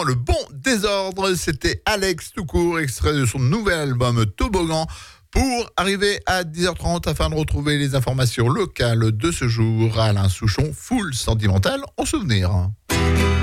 le bon désordre. C'était Alex tout court, extrait de son nouvel album Toboggan. Pour arriver à 10h30 afin de retrouver les informations locales de ce jour, Alain Souchon, full sentimental en souvenir.